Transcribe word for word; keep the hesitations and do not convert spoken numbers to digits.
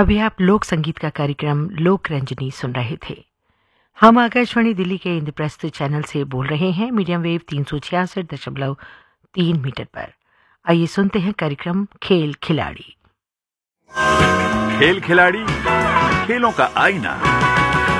अभी आप लोक संगीत का कार्यक्रम लोक रंजनी सुन रहे थे। हम आकाशवाणी दिल्ली के इंद्रप्रस्थ चैनल से बोल रहे हैं मीडियम वेव तीन सौ छियासठ दशमलव तीन मीटर पर। आइए सुनते हैं कार्यक्रम खेल खिलाड़ी। खेल खिलाड़ी, खेलों का आईना।